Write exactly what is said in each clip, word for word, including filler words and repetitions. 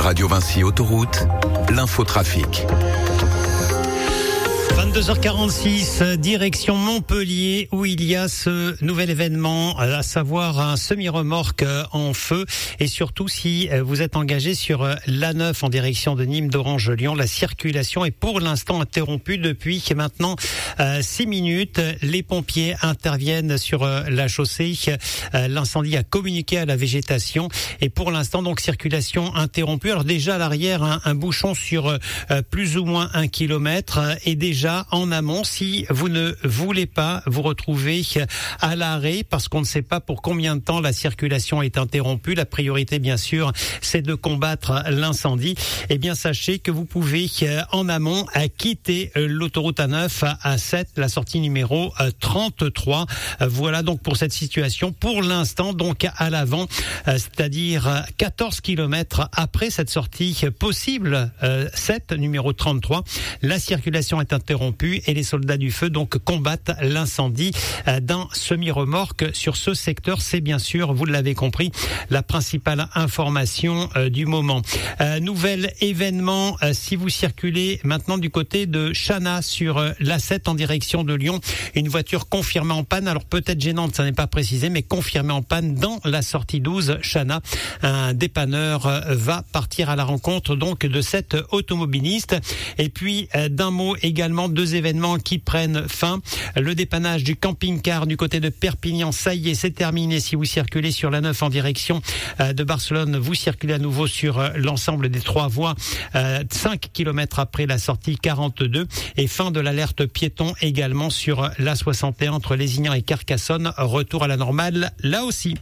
Radio Vinci Autoroute, l'infotrafic. vingt-deux heures quarante-six, direction Montpellier, où il y a ce nouvel événement, à savoir un semi-remorque en feu. Et surtout, si vous êtes engagé sur l'A neuf en direction de Nîmes, d'Orange, Lyon, la circulation est pour l'instant interrompue depuis maintenant euh, six minutes. Les pompiers interviennent sur euh, la chaussée. Euh, l'incendie a communiqué à la végétation. Et pour l'instant, donc, circulation interrompue. Alors déjà, à l'arrière, un, un bouchon sur euh, plus ou moins un kilomètre. Et déjà, en amont, si vous ne voulez pas vous retrouver à l'arrêt parce qu'on ne sait pas pour combien de temps la circulation est interrompue, la priorité bien sûr c'est de combattre l'incendie. Eh bien sachez que vous pouvez en amont quitter l'autoroute A neuf à sept, la sortie numéro trente-trois. Voilà donc pour cette situation pour l'instant, donc à l'avant, c'est-à-dire quatorze kilomètres après cette sortie possible, sept numéro trente-trois, la circulation est interrompue et les soldats du feu donc combattent l'incendie d'un semi-remorque sur ce secteur. C'est bien sûr, vous l'avez compris, la principale information euh, du moment. Euh, nouvel événement, euh, si vous circulez maintenant du côté de Chana sur euh, l'A sept en direction de Lyon, une voiture confirmée en panne, alors peut-être gênante, ça n'est pas précisé, mais confirmée en panne dans la sortie douze Chana. Un dépanneur euh, va partir à la rencontre donc de cet automobiliste. Et puis euh, d'un mot également, deux événements qui prennent fin. Le dépannage du camping-car du côté de Perpignan, ça y est, c'est terminé. Si vous circulez sur l'A neuf en direction de Barcelone, vous circulez à nouveau sur l'ensemble des trois voies, cinq kilomètres après la sortie quarante-deux. Et fin de l'alerte piéton également sur l'A soixante et un entre Lézignan et Carcassonne. Retour à la normale là aussi.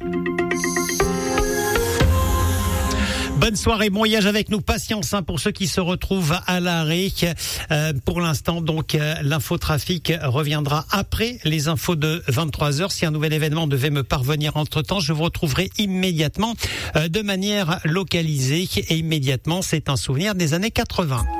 Bonne soirée, bon voyage avec nous. Patience hein, pour ceux qui se retrouvent à l'arrêt. Euh, pour l'instant, donc, euh, l'infotrafic reviendra après les infos de vingt-trois heures. Si un nouvel événement devait me parvenir entre-temps, je vous retrouverai immédiatement euh, de manière localisée. Et immédiatement, c'est un souvenir des années quatre-vingts.